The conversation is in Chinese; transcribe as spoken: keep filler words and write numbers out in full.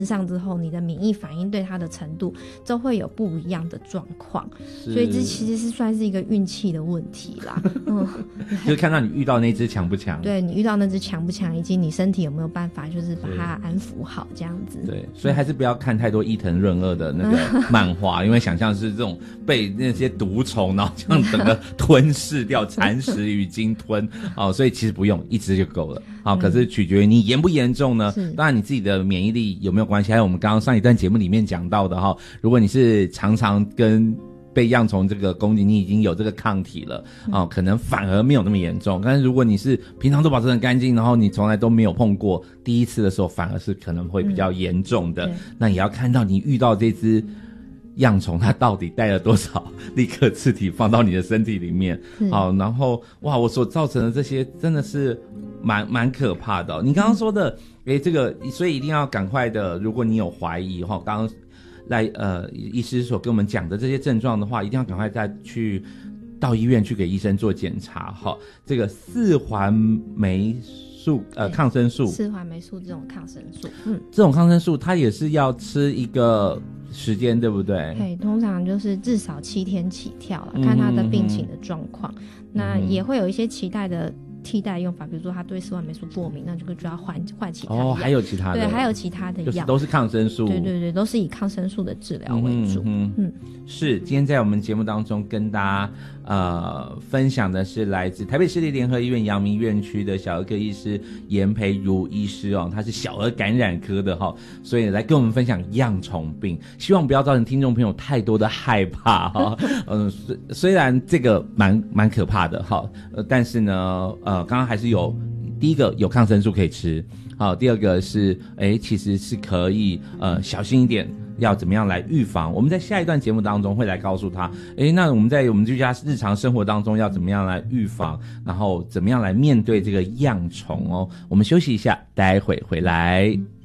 上之后，你的免疫反应对它的程度都会有不一样的状况，所以这其实是算是一个运气的问题啦。嗯， 就是看到你遇到那只强不强， 对，你遇到那只强不强，以及你身体有没有办法就是把它安抚好这样子。 对，所以还是不要看太多伊藤润二的那个漫画，因为想象是这种被那些毒虫然后这样整个吞噬掉，蚕食与鲸吞哦，所以其实不用一只就够了。好、哦，可是取决于你严不严重呢？当然你自己的免疫力有没有关系，还有我们刚刚上一段节目里面讲到的哈，如果你是常常跟被恙虫这个攻击，你已经有这个抗体了哦，可能反而没有那么严重。但是如果你是平常都保持很干净，然后你从来都没有碰过，第一次的时候反而是可能会比较严重的、嗯、那也要看到你遇到这只恙虫它到底带了多少立刻刺体放到你的身体里面。好，然后哇，我所造成的这些真的是蛮蛮可怕的、哦、你刚刚说的诶、嗯、这个所以一定要赶快的，如果你有怀疑哈，刚刚来呃医师所跟我们讲的这些症状的话，一定要赶快再去到医院去给医生做检查哈。这个四环霉素呃抗生素， 四环霉素这种抗生素，嗯， 这种抗生素它也是要吃一个时间，对不对？ 对，通常就是至少七天起跳啦、嗯、看他的病情的状况、嗯、那也会有一些期待的替代用法，比如说他对四环霉素过敏，那就就要换换其他的药。 哦，还有其他的， 对，还有其他的药、 就是、都是抗生素。 对对对，都是以抗生素的治疗为主。 嗯嗯，是。今天在我们节目当中跟大家呃分享的是来自台北市立联合医院阳明院区的小儿科医师严培如医师哦，他是小儿感染科的哈、哦，所以来跟我们分享恙虫病，希望不要造成听众朋友太多的害怕哈。嗯、呃，虽然这个蛮蛮可怕的哈，呃，但是呢，呃。呃，刚刚还是有第一个有抗生素可以吃，好，第二个是诶其实是可以呃小心一点，要怎么样来预防。我们在下一段节目当中会来告诉他，诶那我们在我们居家日常生活当中要怎么样来预防，然后怎么样来面对这个恙虫哦。我们休息一下，待会回来。